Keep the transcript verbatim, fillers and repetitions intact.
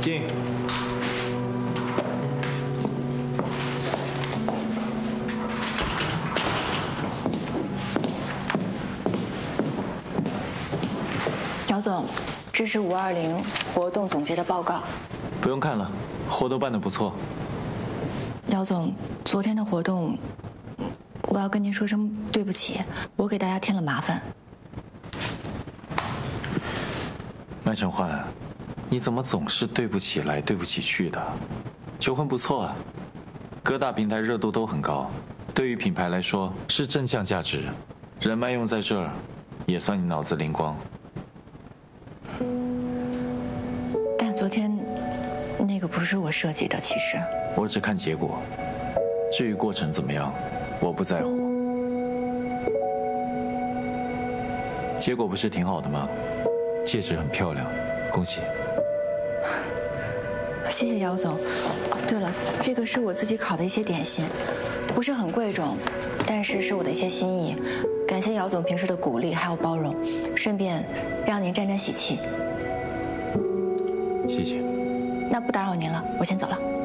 进。 姚总，这是五二零活动总结的报告。 不用看了，活都办得不错。 姚总，昨天的活动，我要跟您说声对不起，我给大家添了麻烦。 麦承焕，你怎么总是对不起来对不起去的？求婚不错啊，各大平台热度都很高，对于品牌来说是正向价值，人脉用在这儿，也算你脑子灵光。 但昨天那个不是我设计的，其实我只看结果，至于过程怎么样，我不在乎。结果不是挺好的吗？戒指很漂亮，恭喜。 谢谢姚总。哦，对了，这个是我自己烤的一些点心，不是很贵重，但是是我的一些心意。感谢姚总平时的鼓励还有包容，顺便让您沾沾喜气。 谢谢。 那不打扰您了，我先走了。